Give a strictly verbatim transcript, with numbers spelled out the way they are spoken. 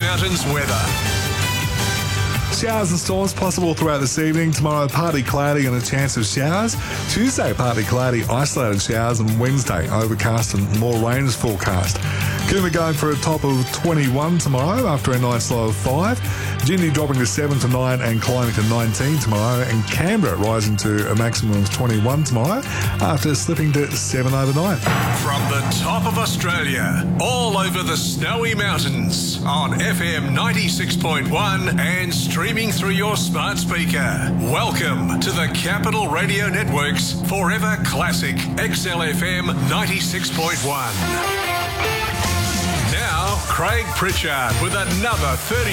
Mountains weather. Showers and storms possible throughout this evening. Tomorrow, partly cloudy and a chance of showers. Tuesday, partly cloudy, isolated showers. And Wednesday, overcast and more rain is forecast. Coomera going for a top of twenty-one tomorrow after a night's low of five. Ginny dropping to seven to nine and climbing to nineteen tomorrow. And Canberra rising to a maximum of twenty-one tomorrow after slipping to seven overnight. From the top of Australia, all over the snowy mountains, on F M ninety-six point one and streaming through your smart speaker. Welcome to the Capital Radio Network's Forever Classic X L F M ninety-six point one. Now, Craig Pritchard with another thirty